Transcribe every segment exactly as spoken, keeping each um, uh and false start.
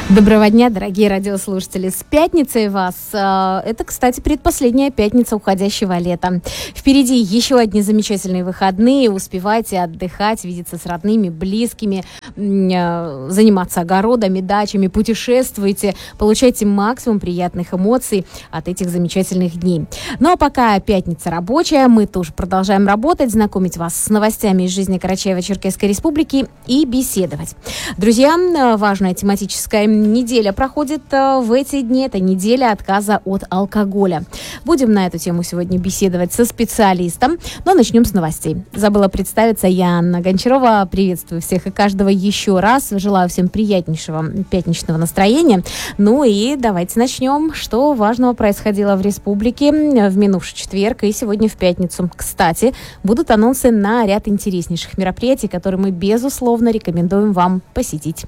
Доброго дня, дорогие радиослушатели. С пятницей вас. Это, кстати, предпоследняя пятница уходящего лета. Впереди еще одни замечательные выходные. Успевайте отдыхать, видеться с родными, близкими, заниматься огородами, дачами, путешествуйте, получайте максимум приятных эмоций от этих замечательных дней. Ну а пока пятница рабочая, мы тоже продолжаем работать, знакомить вас с новостями из жизни Карачаево-Черкесской Республики и беседовать. Друзья, важная тематическая неделя проходит в эти дни. Это неделя отказа от алкоголя. Будем на эту тему сегодня беседовать со специалистом. Но начнем с новостей. Забыла представиться. Я Анна Гончарова. Приветствую всех и каждого еще раз. Желаю всем приятнейшего пятничного настроения. Ну и давайте начнем. Что важного происходило в республике в минувший четверг и сегодня в пятницу. Кстати, будут анонсы на ряд интереснейших мероприятий, которые мы, безусловно, рекомендуем вам посетить.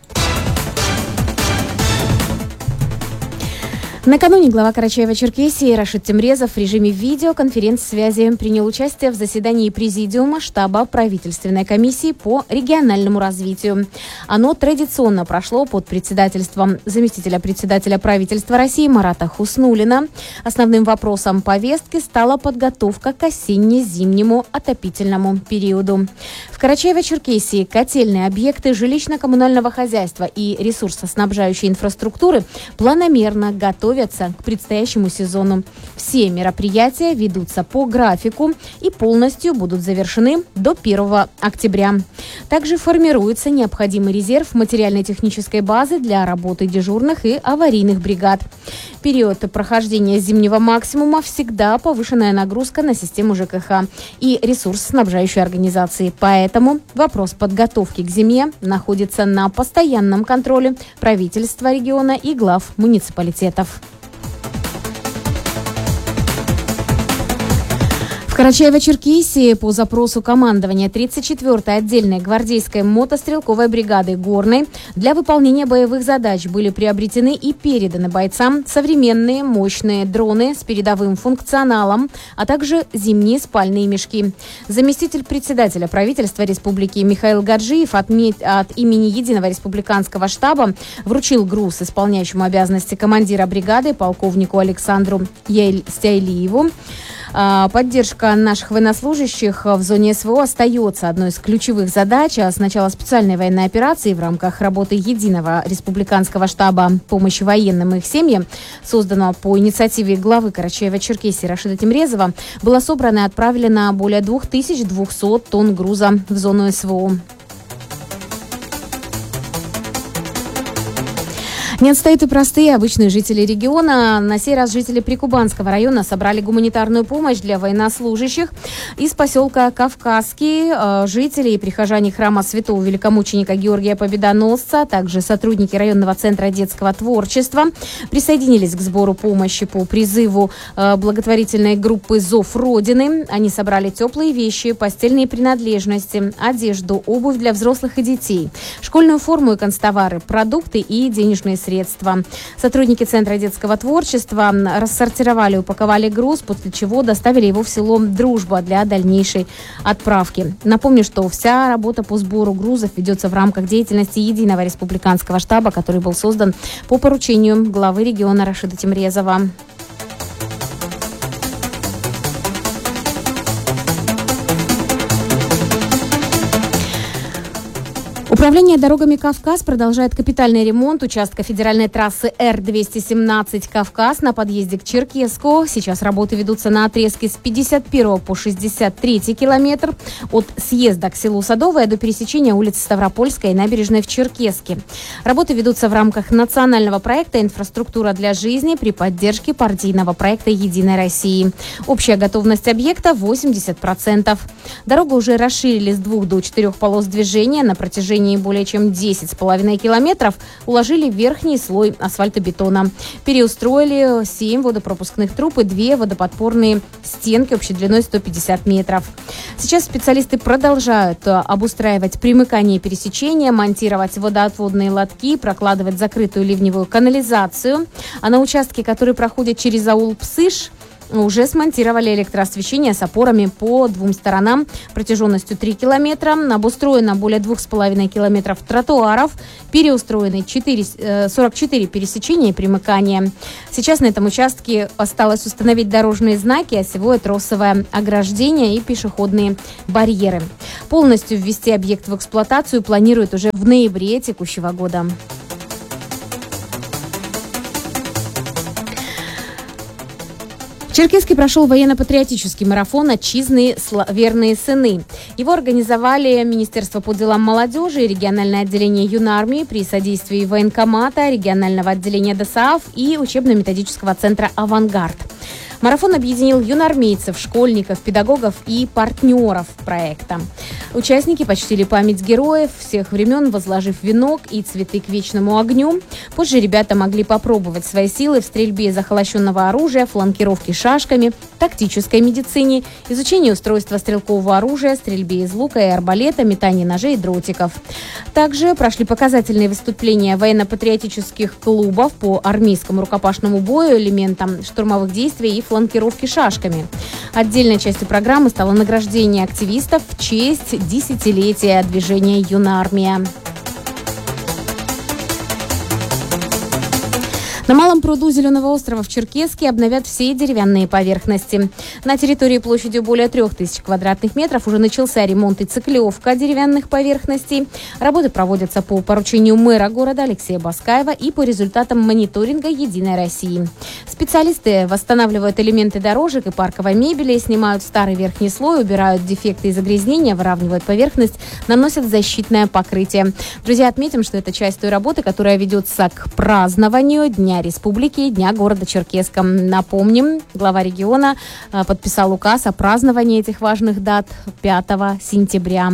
Накануне глава Карачаево-Черкесии Рашид Темрезов в режиме видеоконференц-связи принял участие в заседании Президиума штаба правительственной комиссии по региональному развитию. Оно традиционно прошло под председательством заместителя председателя правительства России Марата Хуснуллина. Основным вопросом повестки стала подготовка к осенне-зимнему отопительному периоду. В Карачаево-Черкесии котельные объекты жилищно-коммунального хозяйства и ресурсоснабжающей инфраструктуры планомерно готовят к предстоящему сезону. Все мероприятия ведутся по графику и полностью будут завершены до первого октября. Также формируется необходимый резерв материально-технической базы для работы дежурных и аварийных бригад. В период прохождения зимнего максимума всегда повышенная нагрузка на систему ЖКХ и ресурсоснабжающей организации. Поэтому вопрос подготовки к зиме находится на постоянном контроле правительства региона и глав муниципалитетов. В Карачаево-Черкесии по запросу командования тридцать четвёртой отдельной гвардейской мотострелковой бригады Горной для выполнения боевых задач были приобретены и переданы бойцам современные мощные дроны с передовым функционалом, а также зимние спальные мешки. Заместитель председателя правительства республики Михаил Гаджиев отмет... от имени Единого республиканского штаба вручил груз исполняющему обязанности командира бригады полковнику Александру Стяйлиеву. Поддержка наших военнослужащих в зоне СВО остается одной из ключевых задач с начала специальной военной операции в рамках работы Единого республиканского штаба помощи военным и их семьям, созданного по инициативе главы Карачаево-Черкесии Рашида Темрезова, было собрано и отправлено более две тысячи двести тонн груза в зону СВО. Не отстают и простые обычные жители региона. На сей раз жители Прикубанского района собрали гуманитарную помощь для военнослужащих из поселка Кавказский. Жители и прихожане храма святого великомученика Георгия Победоносца, а также сотрудники районного центра детского творчества присоединились к сбору помощи по призыву благотворительной группы «Зов Родины». Они собрали теплые вещи, постельные принадлежности, одежду, обувь для взрослых и детей, школьную форму и канцтовары, продукты и денежные средства. средства. Сотрудники Центра детского творчества рассортировали, упаковали груз, после чего доставили его в село Дружба для дальнейшей отправки. Напомню, что вся работа по сбору грузов ведется в рамках деятельности Единого республиканского штаба, который был создан по поручению главы региона Рашида Темрезова. Управление дорогами «Кавказ» продолжает капитальный ремонт участка федеральной трассы Эр двести семнадцать «Кавказ» на подъезде к Черкесску. Сейчас работы ведутся на отрезке с пятьдесят первого по шестьдесят третий километр от съезда к селу Садовое до пересечения улицы Ставропольская и набережной в Черкесске. Работы ведутся в рамках национального проекта «Инфраструктура для жизни» при поддержке партийного проекта «Единой России». Общая готовность объекта восемьдесят процентов. Дорогу уже расширили с двух до четырех полос движения на протяжении более чем десять с половиной километров, уложили верхний слой асфальтобетона. Переустроили семь водопропускных труб и две водоподпорные стенки общей длиной сто пятьдесят метров. Сейчас специалисты продолжают обустраивать примыкание и пересечения, монтировать водоотводные лотки, прокладывать закрытую ливневую канализацию. А на участке, который проходит через аул Псыш, уже смонтировали электроосвещение с опорами по двум сторонам протяженностью три километра. Обустроено более двух с половиной километров тротуаров. Переустроены сорок четыре пересечения и примыкания. Сейчас на этом участке осталось установить дорожные знаки, осевое тросовое ограждение и пешеходные барьеры. Полностью ввести объект в эксплуатацию планируют уже в ноябре текущего года. В Черкесске прошел военно-патриотический марафон «Отчизны. Верные сыны». Его организовали Министерство по делам молодежи и региональное отделение юнармии при содействии военкомата, регионального отделения ДОСААФ и учебно-методического центра «Авангард». Марафон объединил юноармейцев, школьников, педагогов и партнеров проекта. Участники почтили память героев всех времен, возложив венок и цветы к вечному огню. Позже ребята могли попробовать свои силы в стрельбе из охолощенного оружия, фланкировке шашками, тактической медицине, изучении устройства стрелкового оружия, стрельбе из лука и арбалета, метании ножей и дротиков. Также прошли показательные выступления военно-патриотических клубов по армейскому рукопашному бою, элементам штурмовых действий и фланкировки шашками. Отдельной частью программы стало награждение активистов в честь десятилетия движения «Юнармия». На Малом пруду Зеленого острова в Черкесске обновят все деревянные поверхности. На территории площадью более трех тысяч квадратных метров уже начался ремонт и циклевка деревянных поверхностей. Работы проводятся по поручению мэра города Алексея Баскаева и по результатам мониторинга «Единой России». Специалисты восстанавливают элементы дорожек и парковой мебели, снимают старый верхний слой, убирают дефекты и загрязнения, выравнивают поверхность, наносят защитное покрытие. Друзья, отметим, что это часть той работы, которая ведется к празднованию Дня Республики и Дня города Черкесска. Напомним, глава региона подписал указ о праздновании этих важных дат пятого сентября.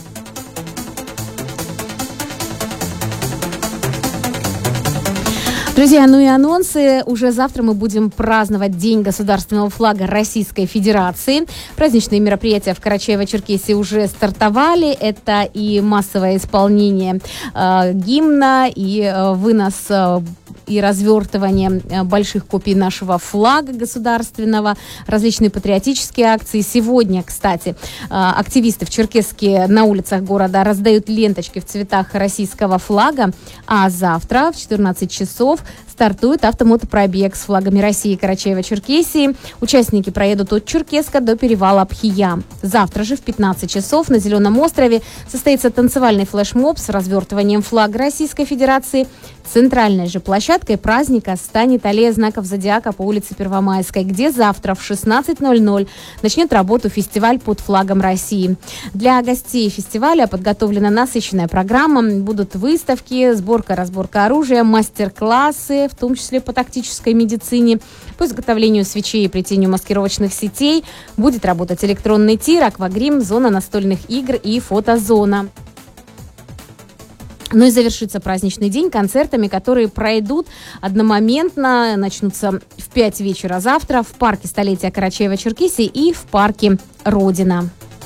Друзья, ну и анонсы. Уже завтра мы будем праздновать День государственного флага Российской Федерации. Праздничные мероприятия в Карачаево-Черкесии уже стартовали. Это и массовое исполнение э, гимна, и э, вынос э, и развертывание больших копий нашего флага государственного, различные патриотические акции. Сегодня, кстати, активисты в Черкесске на улицах города раздают ленточки в цветах российского флага, а завтра в четырнадцать часов стартует автомотопробег с флагами России и Карачаево-Черкесии. Участники проедут от Черкесска до перевала Абхия. Завтра же в пятнадцать часов на Зеленом острове состоится танцевальный флешмоб с развертыванием флага Российской Федерации. Центральной же площадкой праздника станет аллея знаков зодиака по улице Первомайской, где завтра в шестнадцать ноль ноль начнет работу фестиваль под флагом России. Для гостей фестиваля подготовлена насыщенная программа. Будут выставки, сборка-разборка оружия, мастер-классы, в том числе по тактической медицине, по изготовлению свечей и плетению маскировочных сетей. Будет работать электронный тир, аквагрим, зона настольных игр и фотозона. Ну и завершится праздничный день концертами, которые пройдут одномоментно, начнутся в пять вечера завтра в парке столетия Карачаево-Черкесии и в парке Родина.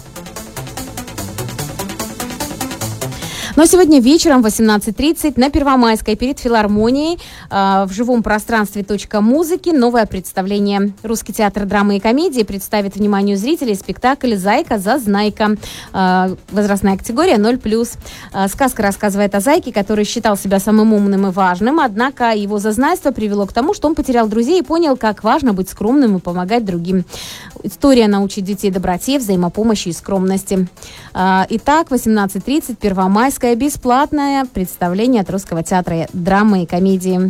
Но сегодня вечером в восемнадцать тридцать на Первомайской перед филармонией э, в живом пространстве «Точка музыки» новое представление. Русский театр драмы и комедии представит вниманию зрителей спектакль «Зайка зазнайка». Э, возрастная категория ноль плюс. Э, сказка рассказывает о зайке, который считал себя самым умным и важным, однако его зазнайство привело к тому, что он потерял друзей и понял, как важно быть скромным и помогать другим. История научит детей доброте, взаимопомощи и скромности. Э, итак, восемнадцать тридцать, Первомайская. Бесплатное представление от Русского театра драмы и комедии.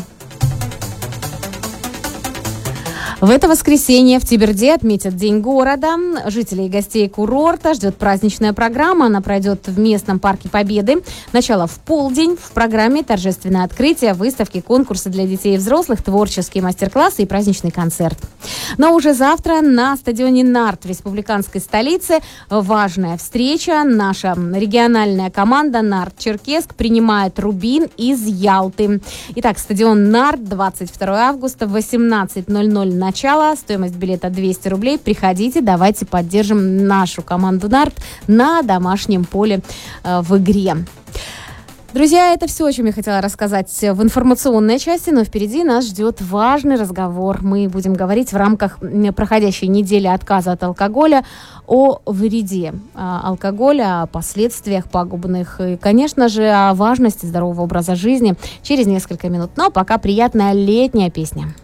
В это воскресенье в Тиберде отметят День города. Жителей и гостей курорта ждет праздничная программа. Она пройдет в местном парке Победы. Начало в полдень. В программе торжественное открытие, выставки, конкурсы для детей и взрослых, творческие мастер-классы и праздничный концерт. Но уже завтра на стадионе «Нарт» в республиканской столице важная встреча. Наша региональная команда «Нарт-Черкесск» принимает «Рубин» из Ялты. Итак, стадион «Нарт», двадцать второго августа, восемнадцать ноль ноль начало. Стоимость билета двести рублей. Приходите, давайте поддержим нашу команду «Нарт» на домашнем поле э, в игре. Друзья, это все, о чем я хотела рассказать в информационной части, но впереди нас ждет важный разговор. Мы будем говорить в рамках проходящей недели отказа от алкоголя о вреде алкоголя, о последствиях пагубных и, конечно же, о важности здорового образа жизни через несколько минут. Но пока приятная летняя песня.